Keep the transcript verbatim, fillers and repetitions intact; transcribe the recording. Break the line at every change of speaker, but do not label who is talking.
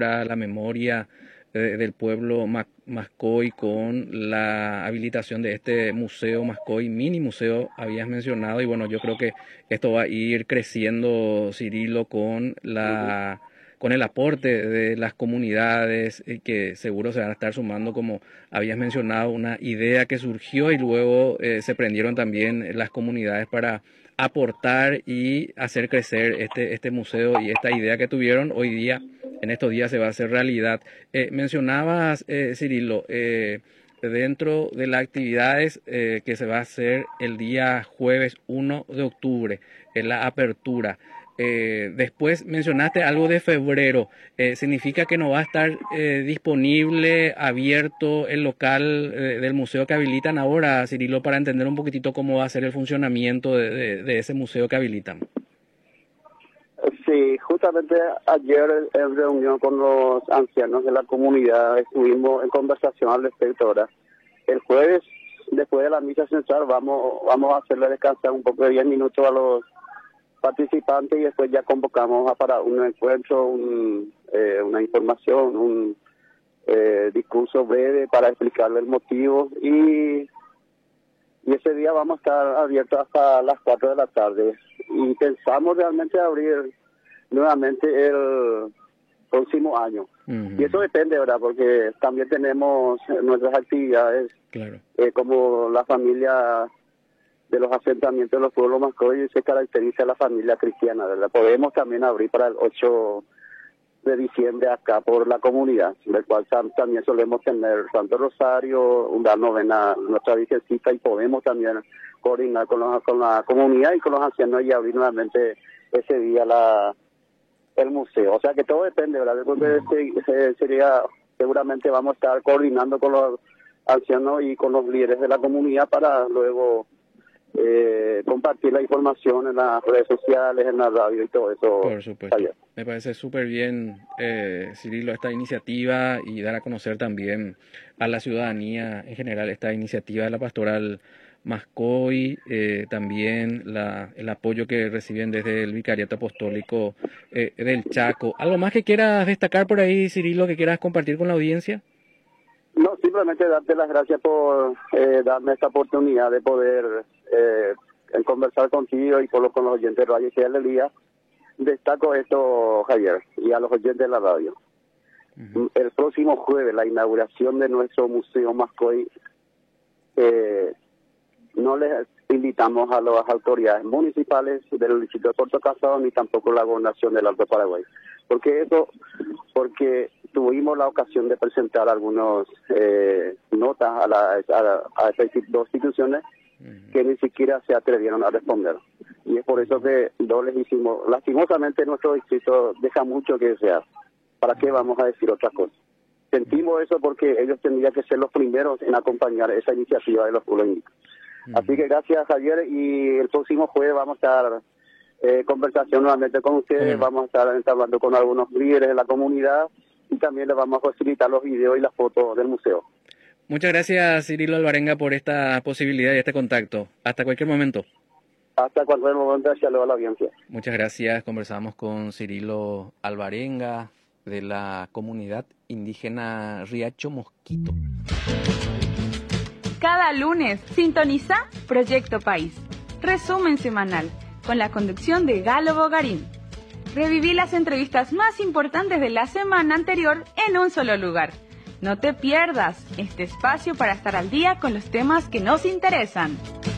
cultura, la memoria eh, del pueblo ma Mascoy con la habilitación de este museo Mascoy, mini museo, habías mencionado, y bueno, yo creo que esto va a ir creciendo, Cirilo, con la... con el aporte de las comunidades eh, que seguro se van a estar sumando, como habías mencionado, una idea que surgió y luego eh, se prendieron también las comunidades para aportar y hacer crecer este, este museo y esta idea que tuvieron hoy día, en estos días se va a hacer realidad. Eh, mencionabas, eh, Cirilo, eh, dentro de las actividades eh, que se va a hacer el día jueves uno de octubre, en la apertura. Eh, después mencionaste algo de febrero. Eh, ¿significa que no va a estar eh, disponible, abierto el local eh, del museo que habilitan ahora, Cirilo, para entender un poquitito cómo va a ser el funcionamiento de, de, de ese museo que habilitan?
Sí, justamente ayer en reunión con los ancianos de la comunidad estuvimos en conversación al respecto. Ahora, el jueves, después de la misa central, vamos, vamos a hacerle descansar un poco de diez minutos a los participantes y después ya convocamos a para un encuentro, un, eh, una información, un eh, discurso breve para explicarle el motivo y, y ese día vamos a estar abiertos hasta las cuatro de la tarde y pensamos realmente abrir nuevamente el próximo año. Uh-huh. Y eso depende, ¿verdad? Porque también tenemos nuestras actividades, claro. eh, como la familia de los asentamientos de los pueblos Mascoy se caracteriza la familia cristiana, ¿verdad? Podemos también abrir para el ocho de diciembre acá por la comunidad, del cual también solemos tener Santo Rosario, una novena, nuestra virgencita, y podemos también coordinar con, los, con la comunidad y con los ancianos y abrir nuevamente ese día la el museo. O sea que todo depende, ¿verdad? Después de este, sería, seguramente vamos a estar coordinando con los ancianos y con los líderes de la comunidad para luego Eh, compartir la información en las redes sociales, en la radio y todo eso.
Por supuesto. Me parece súper bien, eh, Cirilo, esta iniciativa y dar a conocer también a la ciudadanía en general esta iniciativa de la Pastoral Mascoy, eh, también la, el apoyo que reciben desde el Vicariato Apostólico eh, del Chaco. ¿Algo más que quieras destacar por ahí, Cirilo, que quieras compartir con la audiencia?
No, simplemente darte las gracias por eh, darme esta oportunidad de poder eh, conversar contigo y por lo, con los oyentes de Radio G del Día. Destaco esto, Javier, y a los oyentes de la radio. Uh-huh. El próximo jueves, la inauguración de nuestro Museo Mascoy, eh, no les invitamos a las autoridades municipales del distrito de Puerto Casado ni tampoco la gobernación del Alto Paraguay. ¿Por qué eso? Porque tuvimos la ocasión de presentar algunas eh, notas a, la, a, a estas dos instituciones uh-huh. que ni siquiera se atrevieron a responder. Y es por eso que no les hicimos, lastimosamente nuestro distrito deja mucho que desear. ¿Para qué vamos a decir otras cosas? Sentimos eso porque ellos tendrían que ser los primeros en acompañar esa iniciativa de los pueblos indígenas. Uh-huh. Así que gracias, Javier, y el próximo jueves vamos a estar eh, conversación nuevamente con ustedes, uh-huh. vamos a estar hablando con algunos líderes de la comunidad y también les vamos a facilitar los videos y las fotos del museo.
Muchas gracias, Cirilo Alvarenga, por esta posibilidad y este contacto. Hasta cualquier momento.
Hasta cualquier momento, hacia luego a la audiencia.
Muchas gracias. Conversamos con Cirilo Alvarenga de la comunidad indígena Riacho Mosquito.
Cada lunes sintoniza Proyecto País, resumen semanal, con la conducción de Galo Bogarín. Reviví las entrevistas más importantes de la semana anterior en un solo lugar. No te pierdas este espacio para estar al día con los temas que nos interesan.